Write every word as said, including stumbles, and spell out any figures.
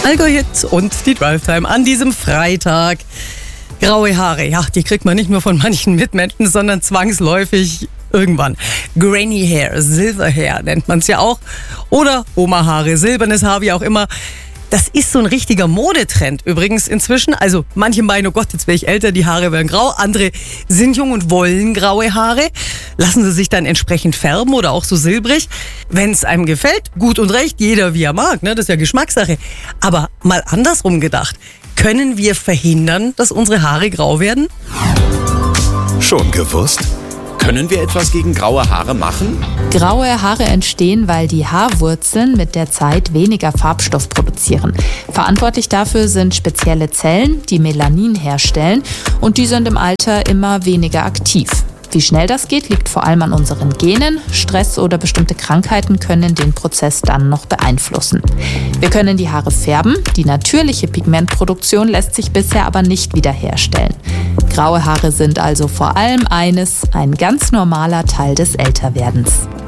Allgäu-Hit und die Drive-Time an diesem Freitag. Graue Haare, ja, die kriegt man nicht nur von manchen Mitmenschen, sondern zwangsläufig irgendwann. Granny Hair, Silver Hair nennt man es ja auch. Oder Oma-Haare, silbernes Haar, wie auch immer. Das ist so ein richtiger Modetrend übrigens inzwischen. Also manche meinen, oh Gott, jetzt werde ich älter, die Haare werden grau. Andere sind jung und wollen graue Haare. Lassen sie sich dann entsprechend färben oder auch so silbrig. Wenn es einem gefällt, gut und recht, jeder wie er mag, ne? Das ist ja Geschmackssache. Aber mal andersrum gedacht, können wir verhindern, dass unsere Haare grau werden? Schon gewusst? Können wir etwas gegen graue Haare machen? Graue Haare entstehen, weil die Haarwurzeln mit der Zeit weniger Farbstoff produzieren. Verantwortlich dafür sind spezielle Zellen, die Melanin herstellen, und die sind im Alter immer weniger aktiv. Wie schnell das geht, liegt vor allem an unseren Genen. Stress oder bestimmte Krankheiten können den Prozess dann noch beeinflussen. Wir können die Haare färben. Die natürliche Pigmentproduktion lässt sich bisher aber nicht wiederherstellen. Graue Haare sind also vor allem eines, ein ganz normaler Teil des Älterwerdens.